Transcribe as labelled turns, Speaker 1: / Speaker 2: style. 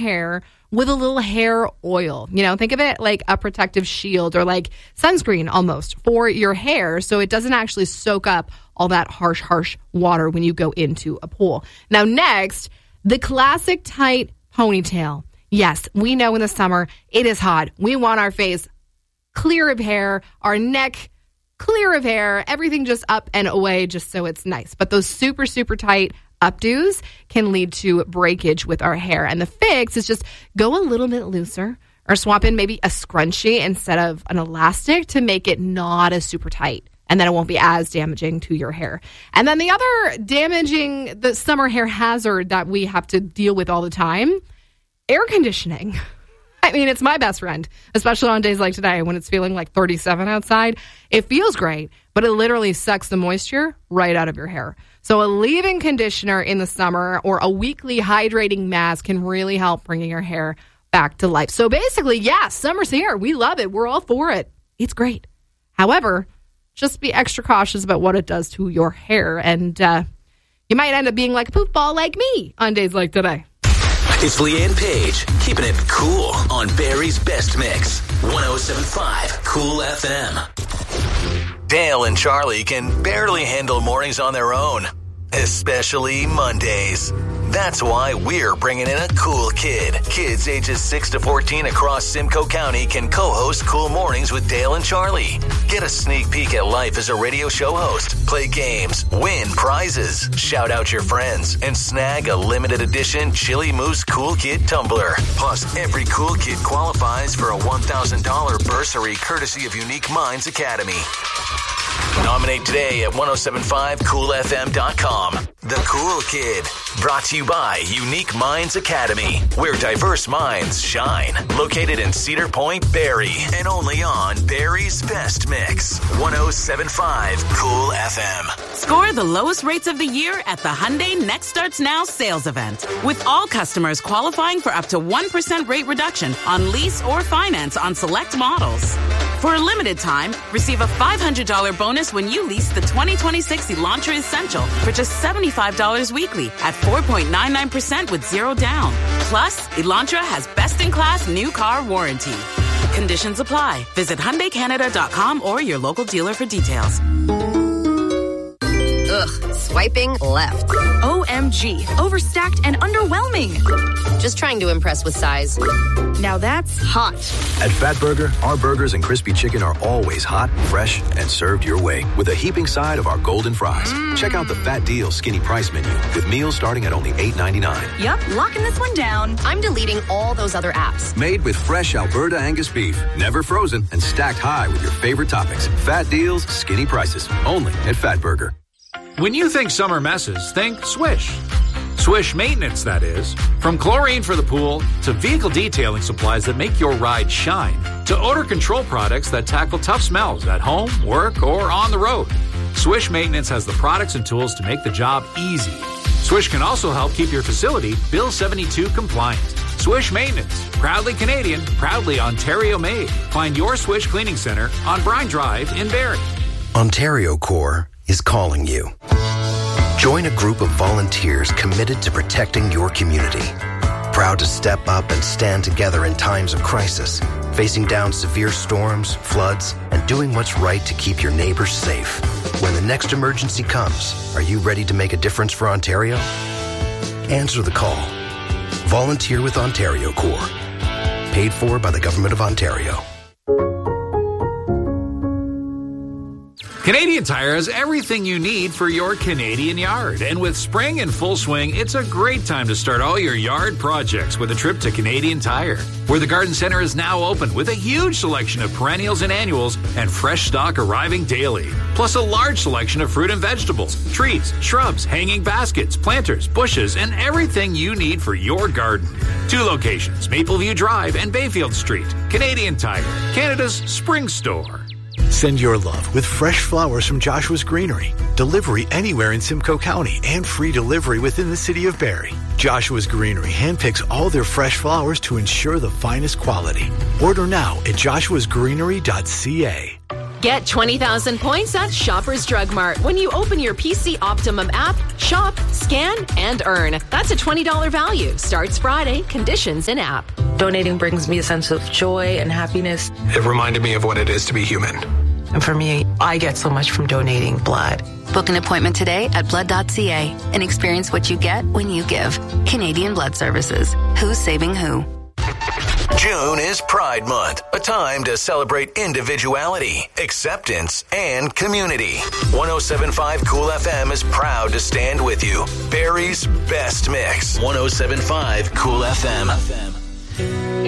Speaker 1: hair with a little hair oil. Think of it like a protective shield or like sunscreen almost for your hair, so it doesn't actually soak up all that harsh water when you go into a pool. Now, next, the classic tight ponytail. Yes, we know in the summer it is hot. We want our face clear of hair, our neck clear of hair, everything just up and away just so it's nice. But those super, super tight updos can lead to breakage with our hair. And the fix is just go a little bit looser or swap in maybe a scrunchie instead of an elastic to make it not as super tight. And then it won't be as damaging to your hair. And then the other the summer hair hazard that we have to deal with all the time, air conditioning. I mean, it's my best friend, especially on days like today when it's feeling like 37 outside. It feels great, but it literally sucks the moisture right out of your hair. So a leave-in conditioner in the summer or a weekly hydrating mask can really help bringing your hair back to life. So basically, yes, summer's here. We love it. We're all for it. It's great. However, just be extra cautious about what it does to your hair. And you might end up being like a poof ball like me on days like today.
Speaker 2: It's Leanne Page, keeping it cool on Barry's Best Mix, 107.5 Cool FM. Dale and Charlie can barely handle mornings on their own, especially Mondays. That's why we're bringing in a cool kid. Kids ages 6 to 14 across Simcoe County can co-host Cool Mornings with Dale and Charlie. Get a sneak peek at life as a radio show host, play games, win prizes, shout out your friends, and snag a limited edition Chili Moose Cool Kid tumbler. Plus, every cool kid qualifies for a $1,000 bursary courtesy of Unique Minds Academy. Nominate today at 1075coolfm.com. The Cool Kid, brought to you by Unique Minds Academy, where diverse minds shine. Located in Cedar Point, Barrie, and only on Barry's Best Mix, 1075 Cool FM.
Speaker 3: Score the lowest rates of the year at the Hyundai Next Starts Now sales event, with all customers qualifying for up to 1% rate reduction on lease or finance on select models. For a limited time, receive a $500 bonus when you lease the 2026 Elantra Essential for just $75 weekly at 4.99% with zero down. Plus, Elantra has best-in-class new car warranty. Conditions apply. Visit HyundaiCanada.com or your local dealer for details.
Speaker 4: Ugh, swiping left.
Speaker 5: OMG, overstacked and underwhelming.
Speaker 4: Just trying to impress with size.
Speaker 5: Now that's hot.
Speaker 6: At Fatburger, our burgers and crispy chicken are always hot, fresh, and served your way with a heaping side of our golden fries. Check out the Fat Deal Skinny Price menu with meals starting at only $8.99.
Speaker 5: Yup, locking this one down.
Speaker 4: I'm deleting all those other apps.
Speaker 6: Made with fresh Alberta Angus beef, never frozen, and stacked high with your favorite toppings. Fat Deals, Skinny Prices, only at Fatburger.
Speaker 7: When you think summer messes, think Swish. Swish maintenance, that is. From chlorine for the pool, to vehicle detailing supplies that make your ride shine, to odor control products that tackle tough smells at home, work, or on the road. Swish Maintenance has the products and tools to make the job easy. Swish can also help keep your facility Bill 72 compliant. Swish Maintenance, proudly Canadian, proudly Ontario made. Find your Swish Cleaning Center on Brine Drive in Barrie.
Speaker 8: Ontario Corps is calling you. Join a group of volunteers committed to protecting your community. Proud to step up and stand together in times of crisis, facing down severe storms, floods, and doing what's right to keep your neighbors safe. When the next emergency comes, are you ready to make a difference for Ontario? Answer the call. Volunteer with Ontario Corps. Paid for by the Government of Ontario.
Speaker 7: Canadian Tire has everything you need for your Canadian yard. And with spring in full swing, it's a great time to start all your yard projects with a trip to Canadian Tire, where the garden center is now open with a huge selection of perennials and annuals and fresh stock arriving daily. Plus a large selection of fruit and vegetables, trees, shrubs, hanging baskets, planters, bushes, and everything you need for your garden. 2 locations, Mapleview Drive and Bayfield Street. Canadian Tire, Canada's spring store.
Speaker 9: Send your love with fresh flowers from Joshua's Greenery. Delivery anywhere in Simcoe County and free delivery within the city of Barrie. Joshua's Greenery handpicks all their fresh flowers to ensure the finest quality. Order now at joshuasgreenery.ca.
Speaker 10: Get 20,000 points at Shoppers Drug Mart when you open your PC Optimum app, shop, scan, and earn. That's a $20 value. Starts Friday. Conditions in app.
Speaker 11: Donating brings me a sense of joy and happiness.
Speaker 12: It reminded me of what it is to be human.
Speaker 11: And for me, I get so much from donating blood.
Speaker 13: Book an appointment today at blood.ca and experience what you get when you give. Canadian Blood Services. Who's saving who?
Speaker 2: June is Pride Month, a time to celebrate individuality, acceptance, and community. 107.5 Cool FM is proud to stand with you. Barrie's best mix. 107.5 Cool FM.